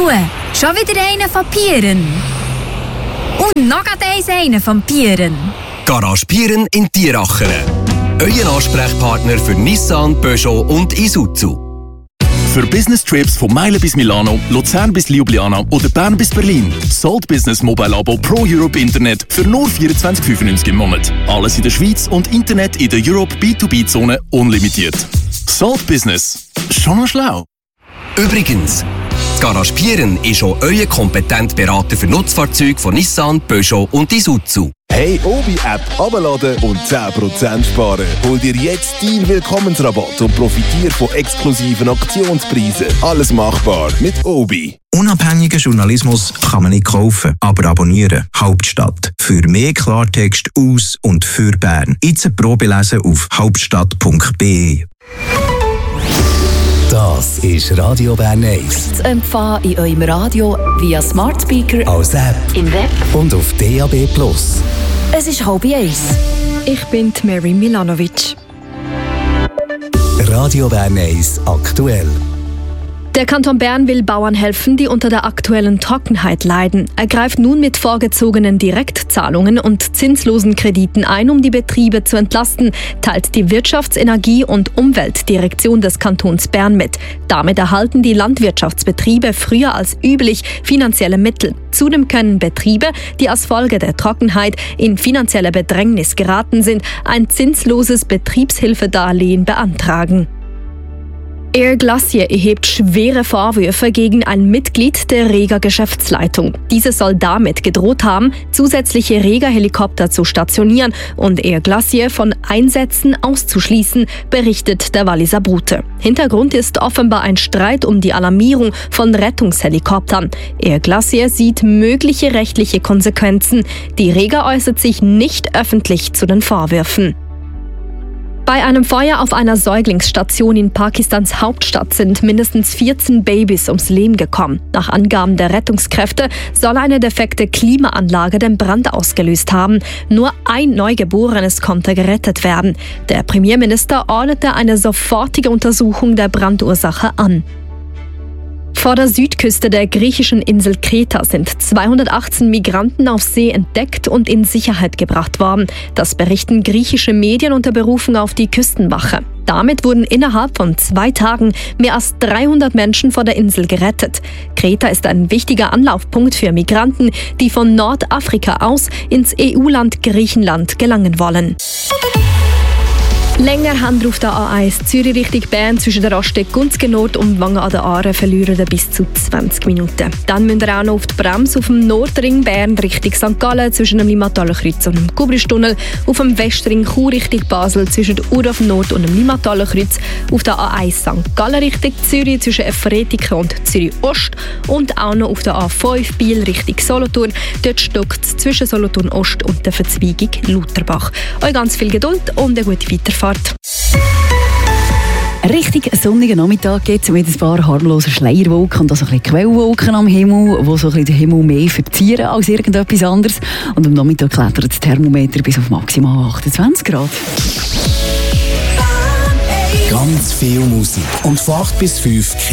Schon wieder einer von Pieren. Und noch einer von Pieren. Garage Pieren in Tieracheren. Euer Ansprechpartner für Nissan, Peugeot und Isuzu. Für Business-Trips von Meilen bis Milano, Luzern bis Ljubljana oder Bern bis Berlin. Salt Business Mobile Abo Pro Europe Internet für nur 24,95 im Monat. Alles in der Schweiz und Internet in der Europe B2B-Zone unlimitiert. Salt Business. Schon mal schlau. Übrigens, das Garage Pieren ist auch euer kompetenter Berater für Nutzfahrzeuge von Nissan, Peugeot und Isuzu. Hey, Obi-App abladen und 10% sparen. Hol dir jetzt deinen Willkommensrabatt und profitiere von exklusiven Aktionspreisen. Alles machbar mit Obi. Unabhängigen Journalismus kann man nicht kaufen, aber abonnieren. Hauptstadt. Für mehr Klartext aus und für Bern. Jetzt eine Probe lesen auf hauptstadt.be. Das ist Radio Bern 1. Zu empfangen in eurem Radio via Smart Speaker, als App, im Web und auf DAB+. Es ist 12:30. Ich bin Mary Milanovic. Radio Bern 1 aktuell. Der Kanton Bern will Bauern helfen, die unter der aktuellen Trockenheit leiden. Er greift nun mit vorgezogenen Direktzahlungen und zinslosen Krediten ein, um die Betriebe zu entlasten, teilt die Wirtschafts-, Energie- und Umweltdirektion des Kantons Bern mit. Damit erhalten die Landwirtschaftsbetriebe früher als üblich finanzielle Mittel. Zudem können Betriebe, die als Folge der Trockenheit in finanzielle Bedrängnis geraten sind, ein zinsloses Betriebshilfedarlehen beantragen. Air Glacier erhebt schwere Vorwürfe gegen ein Mitglied der Rega-Geschäftsleitung. Diese soll damit gedroht haben, zusätzliche Rega-Helikopter zu stationieren und Air Glacier von Einsätzen auszuschließen, berichtet der Walliser Brute. Hintergrund ist offenbar ein Streit um die Alarmierung von Rettungshelikoptern. Air Glacier sieht mögliche rechtliche Konsequenzen. Die Rega äußert sich nicht öffentlich zu den Vorwürfen. Bei einem Feuer auf einer Säuglingsstation in Pakistans Hauptstadt sind mindestens 14 Babys ums Leben gekommen. Nach Angaben der Rettungskräfte soll eine defekte Klimaanlage den Brand ausgelöst haben. Nur ein Neugeborenes konnte gerettet werden. Der Premierminister ordnete eine sofortige Untersuchung der Brandursache an. Vor der Südküste der griechischen Insel Kreta sind 218 Migranten auf See entdeckt und in Sicherheit gebracht worden. Das berichten griechische Medien unter Berufung auf die Küstenwache. Damit wurden innerhalb von 2 Tagen mehr als 300 Menschen vor der Insel gerettet. Kreta ist ein wichtiger Anlaufpunkt für Migranten, die von Nordafrika aus ins EU-Land Griechenland gelangen wollen. Länger haben wir auf der A1 Zürich Richtung Bern zwischen der Raststätte Gunzgen Nord und Wangen an der Aare verlieren bis zu 20 Minuten. Dann müsst ihr auch noch auf die Bremse auf dem Nordring Bern Richtung St. Gallen zwischen dem Limmataler Kreuz und dem Kubristunnel, auf dem Westring Chur Richtung Basel zwischen Urdorf Nord und dem Limmataler Kreuz, auf der A1 St. Gallen Richtung Zürich zwischen Efretiken und Zürich Ost und auch noch auf der A5 Biel Richtung Solothurn. Dort stockt es zwischen Solothurn Ost und der Verzweigung Lutherbach. Euch ganz viel Geduld und eine gute Weiterfahrt. Richtig sonnigen Nachmittag gibt es mit ein paar harmlosen Schleierwolken und auch so ein bisschen Quellwolken am Himmel, die so ein bisschen den Himmel mehr verzieren als irgendetwas anderes. Und am Nachmittag klettert das Thermometer bis auf maximal 28 Grad. Ganz viel Musik und von 8 bis 5